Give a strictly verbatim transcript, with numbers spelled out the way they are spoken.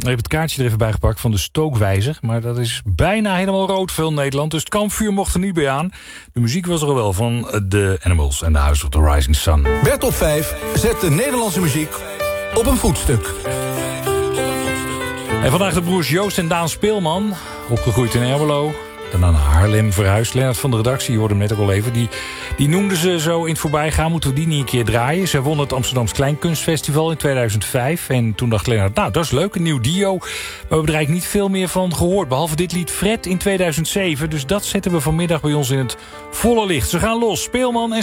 Ik heb het kaartje er even bij gepakt van de Stookwijzer. Maar dat is bijna helemaal rood veel Nederland. Dus het kampvuur mocht er niet bij aan. De muziek was er wel van The Animals en The House of the Rising Sun. Bert op vijf zet de Nederlandse muziek op een voetstuk. En vandaag de broers Joost en Daan Speelman. Opgegroeid in Ermelo. Daarna naar Haarlem verhuisd. Lennart van de redactie, je hoorde hem net ook al even. Die, die noemden ze zo in het voorbijgaan. Moeten we die niet een keer draaien? Ze won het Amsterdams Kleinkunstfestival in tweeduizend vijf. En toen dacht Lennart, nou dat is leuk, een nieuw dio. Maar we hebben er eigenlijk niet veel meer van gehoord. Behalve dit lied Fred in tweeduizend zeven. Dus dat zetten we vanmiddag bij ons in het volle licht. Ze gaan los, Speelman en